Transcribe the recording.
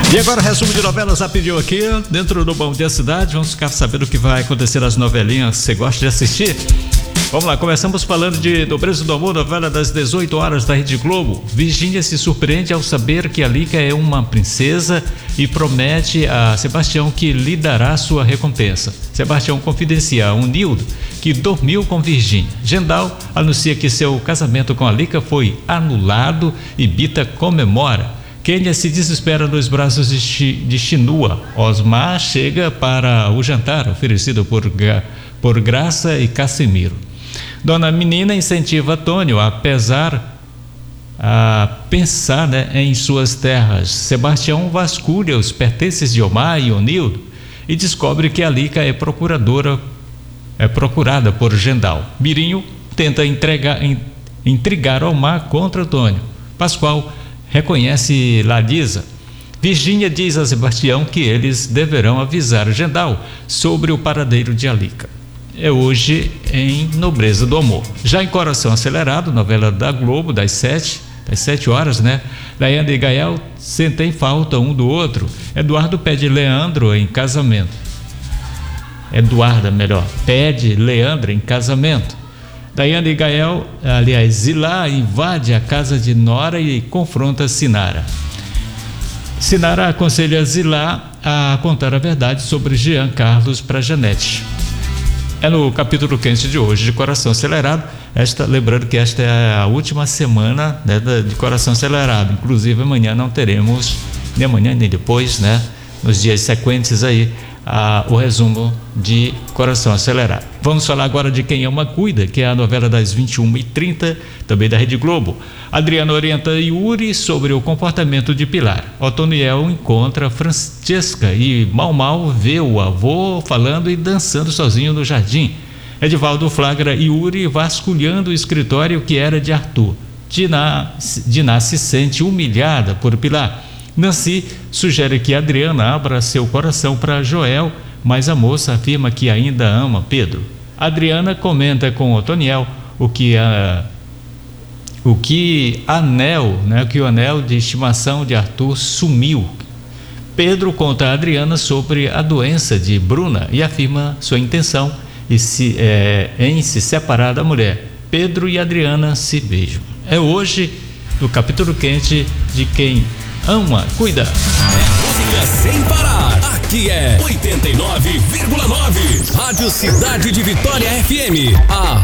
E agora, resumo de novelas rapidinho aqui, dentro do Bom Dia Cidade. Vamos ficar sabendo o que vai acontecer nas novelinhas que você gosta de assistir. Vamos lá, começamos falando de Nobreza do Amor, novela das 18 horas da Rede Globo. Virgínia se surpreende ao saber que a Lica é uma princesa e promete a Sebastião que lhe dará sua recompensa. Sebastião confidencia a Nildo que dormiu com Virgínia. Gendal anuncia que seu casamento com a Lica foi anulado e Bita comemora. Kênia se desespera nos braços de Chinua. Osmar chega para o jantar oferecido por Graça e Casimiro. Dona Menina incentiva Antônio a pensar em suas terras. Sebastião vasculha os pertences de Omar e Onildo e descobre que a Lica é procurada por Gendal. Mirinho tenta intrigar Omar contra Antônio. Pascoal reconhece Larisa. Virgínia diz a Sebastião que eles deverão avisar Gendal sobre o paradeiro de Alica. É hoje em Nobreza do Amor. Já em Coração Acelerado, novela da Globo, das 7 horas, né? Daiane e Gael sentem falta um do outro. Eduardo pede Leandro em casamento. Pede Leandro em casamento. Daiane e Gael, Zilá invade a casa de Nora e confronta Sinara. Sinara aconselha Zilá a contar a verdade sobre Jean Carlos para Janete. É no capítulo quente de hoje de Coração Acelerado. Lembrando que esta é a última semana, né, de Coração Acelerado. Inclusive amanhã não teremos, nem amanhã nem depois, né, nos dias sequentes aí, o resumo de Coração Acelerado. Vamos falar agora de Quem Ama Cuida, que é a novela das 21h30, também da Rede Globo. Adriana orienta Yuri sobre o comportamento de Pilar. Otoniel encontra Francesca e mal vê o avô falando e dançando sozinho no jardim. Edivaldo flagra Yuri vasculhando o escritório que era de Arthur. Diná se sente humilhada por Pilar. Nancy sugere que Adriana abra seu coração para Joel, mas a moça afirma que ainda ama Pedro. Adriana comenta com Otoniel que o anel de estimação de Arthur sumiu. Pedro conta a Adriana sobre a doença de Bruna e afirma sua intenção em se separar da mulher. Pedro e Adriana se beijam. É hoje no capítulo quente de Quem Ama Cuida. Música sem parar. Aqui é 89,9. Rádio Cidade de Vitória FM.